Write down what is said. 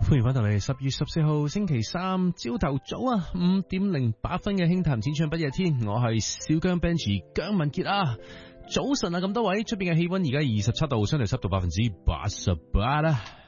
歡迎翻到嚟10月14號星期三朝頭早啊，5:08嘅輕談淺唱不夜天，我係小姜 Benji 姜文傑啊。早晨啊，咁多位，出邊嘅氣溫而家27度，相對濕度88%啦。